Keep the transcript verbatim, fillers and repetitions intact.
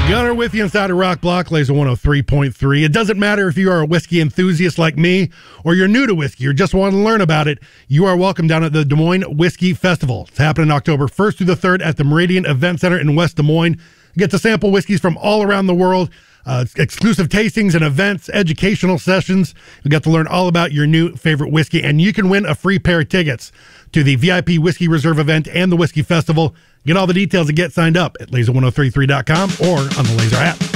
Gunner with you inside of Rock Block, Laser one oh three point three. It doesn't matter if you are a whiskey enthusiast like me or you're new to whiskey or just want to learn about it. You are welcome down at the Des Moines Whiskey Festival. It's happening October first through the third at the Meridian Event Center in West Des Moines. You get to sample whiskeys from all around the world. Uh, exclusive tastings and events, educational sessions. You get to learn all about your new favorite whiskey, and you can win a free pair of tickets to the V I P Whiskey Reserve event and the Whiskey Festival. Get all the details and get signed up at laser ten thirty-three dot com or on the Laser app.